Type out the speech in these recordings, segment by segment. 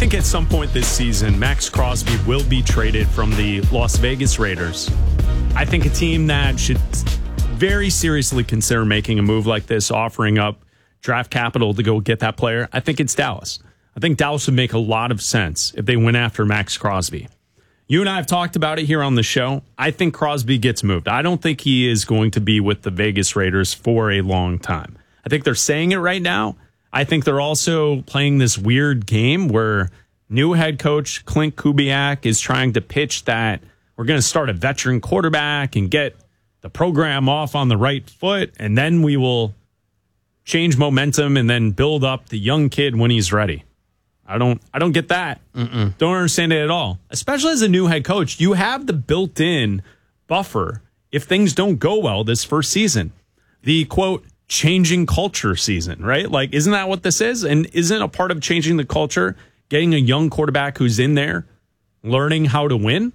think at some point this season, Max Crosby will be traded from the Las Vegas Raiders. I think a team that should very seriously consider making a move like this, offering up draft capital to go get that player, I think it's Dallas. I think Dallas would make a lot of sense if they went after Max Crosby. You and I have talked about it here on the show. I think Crosby gets moved. I don't think he is going to be with the Vegas Raiders for a long time. I think they're saying it right now. I think they're also playing this weird game where new head coach Clint Kubiak is trying to pitch that we're going to start a veteran quarterback and get the program off on the right foot, and then we will change momentum and then build up the young kid when he's ready. I don't get that. Don't understand it at all. Especially as a new head coach, you have the built-in buffer if things don't go well this first season. The, quote, changing culture season, right? Like, isn't that what this is? And isn't a part of changing the culture getting a young quarterback who's in there learning how to win?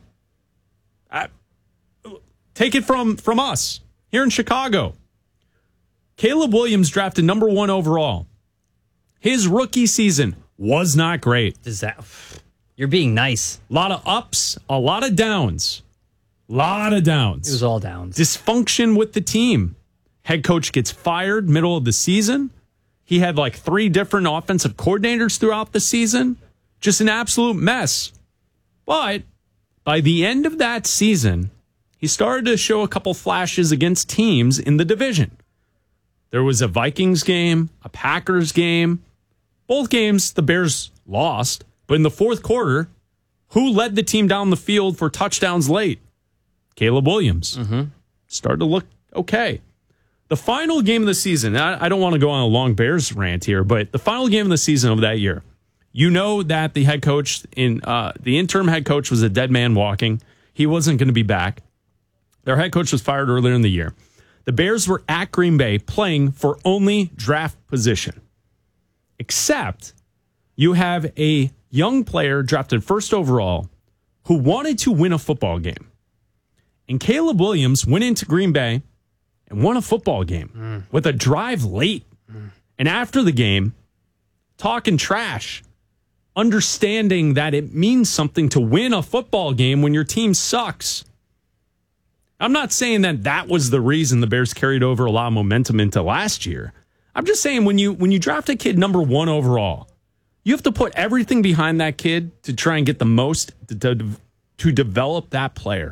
Take it from us here in Chicago. Caleb Williams drafted number 1 overall. His rookie season was not great. You're being nice. A lot of ups, a lot of downs. It was all downs. Dysfunction with the team. Head coach gets fired middle of the season. He had like 3 different offensive coordinators throughout the season. Just an absolute mess. But by the end of that season, he started to show a couple flashes against teams in the division. There was a Vikings game, a Packers game. Both games, the Bears lost. But in the fourth quarter, who led the team down the field for touchdowns late? Caleb Williams. Started to look okay. The final game of the season, I don't want to go on a long Bears rant here, but the final game of the season of that year, you know that the head coach, the interim head coach was a dead man walking. He wasn't going to be back. Their head coach was fired earlier in the year. The Bears were at Green Bay playing for only draft position. Except you have a young player drafted first overall who wanted to win a football game. And Caleb Williams went into Green Bay and won a football game with a drive late. And after the game, talking trash, understanding that it means something to win a football game when your team sucks. I'm not saying that was the reason the Bears carried over a lot of momentum into last year. I'm just saying when you draft a kid number 1 overall, you have to put everything behind that kid to try and get the most to develop that player.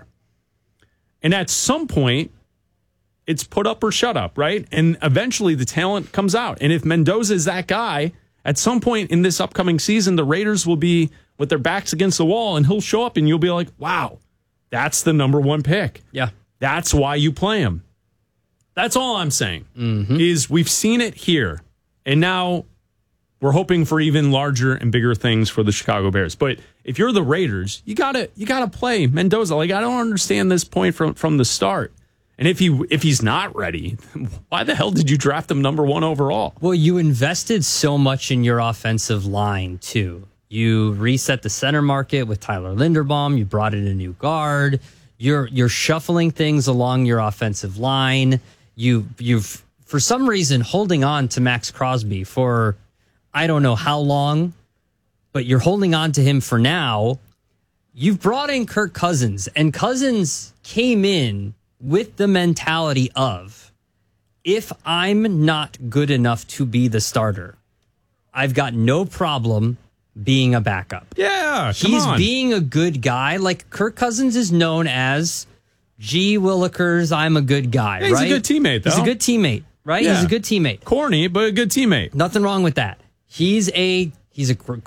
And at some point, it's put up or shut up, right? And eventually the talent comes out. And if Mendoza is that guy, at some point in this upcoming season, the Raiders will be with their backs against the wall and he'll show up and you'll be like, wow, that's the number 1 pick. Yeah. That's why you play him. That's all I'm saying is we've seen it here. And now we're hoping for even larger and bigger things for the Chicago Bears. But if you're the Raiders, you gotta play Mendoza. Like, I don't understand this point from the start. And if he's not ready, why the hell did you draft him number 1 overall? Well, you invested so much in your offensive line, too. You reset the center market with Tyler Linderbaum. You brought in a new guard. You're shuffling things along your offensive line. You've for some reason holding on to Max Crosby for I don't know how long, but you're holding on to him for now. You've brought in Kirk Cousins, and Cousins came in with the mentality of, if I'm not good enough to be the starter, I've got no problem being a backup. Yeah, He's being a good guy. Like Kirk Cousins is known as G. Willikers, I'm a good guy, yeah, right? He's a good teammate, though. He's a good teammate, right? Yeah. He's a good teammate. Corny, but a good teammate. Nothing wrong with that. He's a